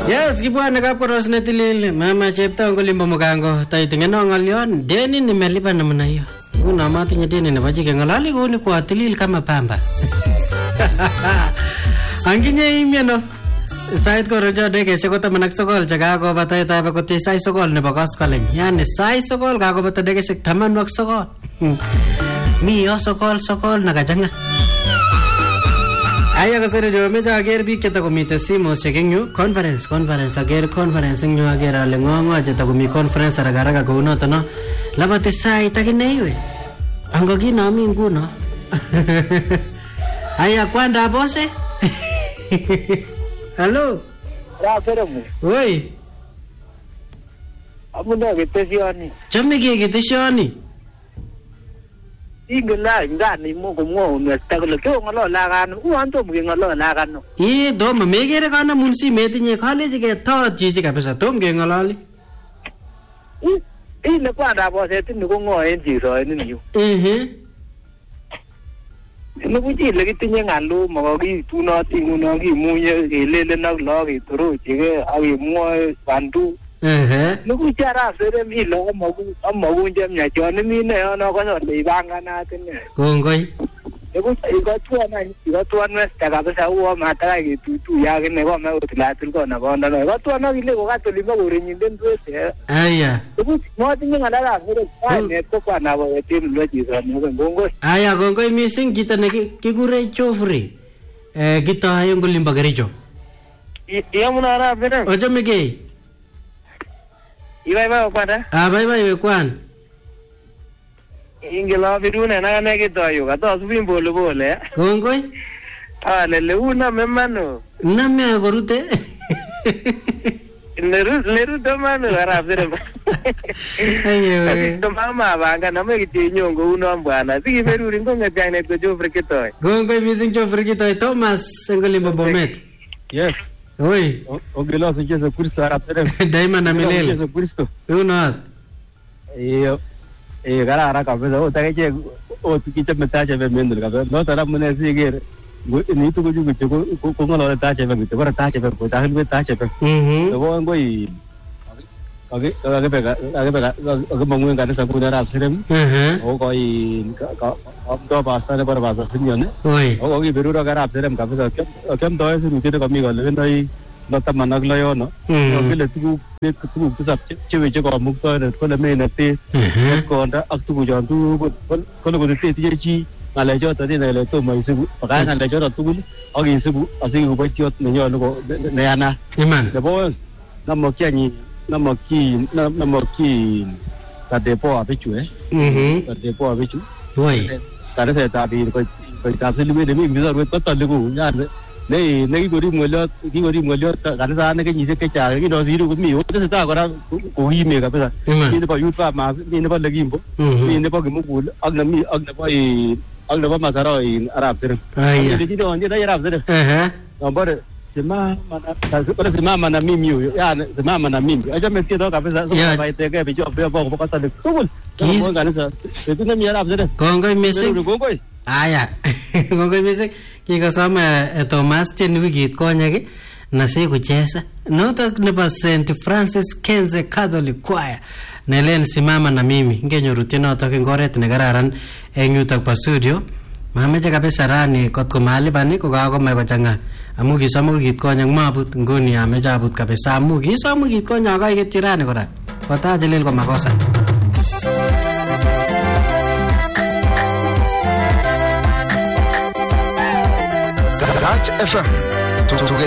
Yes, kibwane kapkoros netilil mama chepto ngolimbo mugango taitingeno ngalion deni nimelipa namna hiyo. Una matinye deni nebo chike ngalali kuni kwa tilil kama pamba. Anginye imiano sait korojo deke cheko tamanak sokol chakako batay tabe kote sai sokol nebo koskolen. Yani sai sokol kako bata deke chek tamanwak sokol. Miyo sokol nakajanga. Aya kasere jo meja ager bik cheta komite simos chekengyu conference ager conference ngyu ager ale ngongo cheta komi conference araga ko uno tono labate sai takineiwe ango kinami nguno. Aya kwanda bose. Hello ra feremu oi amunda getesioni chome getesioni ingela ngani mungu ngone takle ke ngalola kan uanto mge ngalola kan doma megere kana munsi metinye college ke tot chichi kabisa tom ke ngalali ile kwanda bose tin ko ngoen chiso ni yu ni bujile kitinye ngalo makoki tunoti nguno ki munye kelele nak lo ki toroche ke akimwoe bandu nuku chara sere milo amagunje mnyachoni mine ono kono leibanganatine kongoi ikatuan westa kabisa uo mataka kitutu yakine kome utilatil kona kondano ikatuan kile kokatolima korenyinden twese aya motinye ngalala sere kanet ko kwana boetim lo chisoni kongoi aya kongoi missing kita nekikure Joffrey kita yung ngolimbo Kericho iyamuna ra bere ochome kei ibai kwana bye kwan ingela bidune na ne kitoyo kato subin pole kongoi le una memano name korute leru domano arabere ayo to mama banga na me kitinyo ngo uno bwana sigi beruri ngonga jane to Joffrey kitoy kongoi missing Joffrey kitoy Thomas ngolimbo Bomet. Yes. Oi. Ogelo se Yesu Kristo arapere. Daima na milele. Yesu Kristo. Uno. Gara ara kabisa utakeje tukiche metaje bemendul kabisa. No tara mune sigere. Ni tu kuju ko ngalo taje be bitu. Bara taje be ko tahe be taje be. To ngoi age mangu ngane sabu dara serem. O koi do basta ne bara basta sinyone. Oi. O gi berura gara serem kabisa. Kem do ese rutine kami gale ndai nota managlayo no. Ogele tu pusap chewe ko mukto ne ko le menate. Ko nda aktu jan tu ko le te ti ngale jo tadi ne le to mai su pakai ngale jo tu agi su asi ko batiot ne yo ko ne ana. Iman. De bo namo ki ta depo abichu ta depo abichu. Oi. Tare se ta bi ko ta se libe de mi bizar ko ta le ko ya nei gori molio kan sa ne ke ni se ke cha ke do ziru mi o se ta gora ko hi me ka pesa ni ne ba yu fa ma ni ne ba lagi mbo ni ne ba ke mu bul agna ba ma saro in arab ter ai ni do ni da arab ter no ba sema mana mimi ya sema mana mimi aja me ke do ka pesa so ba te ke bi jo ba ko ta de kul ko kan sa te ne mi arab ter kongoi message kongoi aya kongoi message kikasoma Thomas ten wikit konyek nasi kucheza notok nebo St. Francis Kenze Catholic Choir nelen simama na mimi ngenyoru tienotok eng oret nekararan eng yutok pa studio mameche kabisa rani kotko malipani kokakomai kochanga amu kisom wikit konyek mabut nguni ameche abut kabisa amu kisom wikit konyek akaiketyi rani kora kotajilil ko makosa Touch FM.